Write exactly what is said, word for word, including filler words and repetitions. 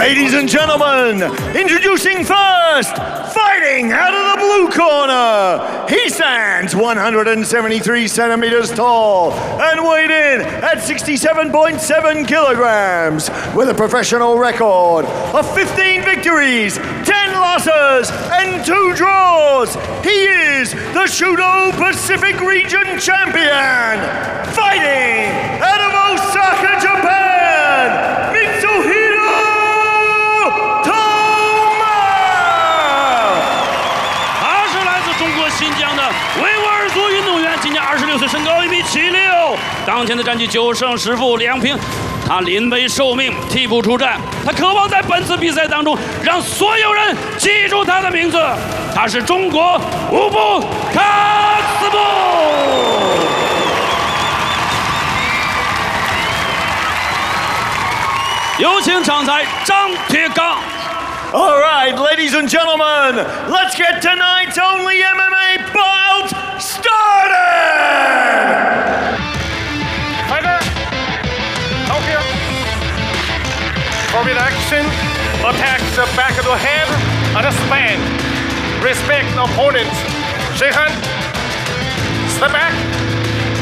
Ladies and gentlemen, introducing first, fighting out of the blue corner. He stands one hundred seventy-three centimeters tall and weighed in at sixty-seven point seven kilograms with a professional record of fifteen victories, ten losses, and two draws. He is the Shooto Pacific Region Champion, fighting out of Osaka, Japan, Mitsuhiro Toma。 他是来自中国新疆的维吾尔族运动员，今年二十六岁，身高一米七六，当前的战绩九胜十负两平。他临危受命，替补出战。他渴望在本次比赛当中让所有人记住他的名字。他是中国乌布卡斯布。有请场裁张铁刚。 All right, ladies and gentlemen, let's get tonight's only M M A bout started! Fighter, out here. Forward action, attack the back of the head and the spine. Respect the opponent. Shake hand. Step back.